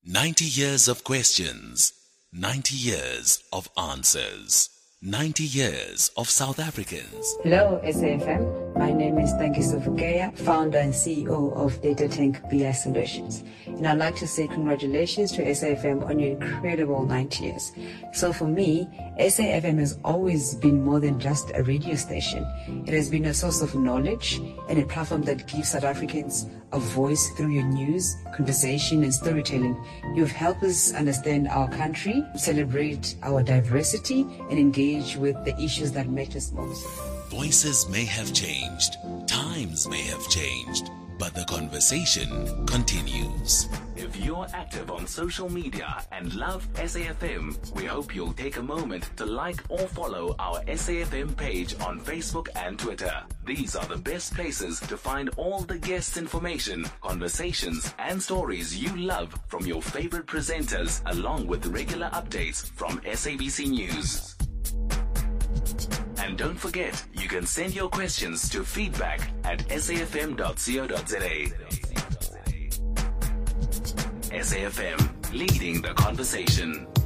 90 years of questions, 90 years of answers, 90 years of South Africans. Hello, SAFM. My name is Tangiso Fukeya, founder and CEO of Data Tank BI Solutions. And I'd like to say congratulations to SAFM on your incredible 90 years. So for me, SAFM has always been more than just a radio station. It has been a source of knowledge and a platform that gives South Africans a voice through your news, conversation, and storytelling. You've helped us understand our country, celebrate our diversity, and engage with the issues that matter most. Voices may have changed, times may have changed, but the conversation continues. If you're active on social media and love SAFM, we hope you'll take a moment to like or follow our SAFM page on Facebook and Twitter. These are the best places to find all the guests' information, conversations, and stories you love from your favorite presenters, along with regular updates from SABC News. And don't forget, you can send your questions to feedback@safm.co.za. SAFM, leading the conversation.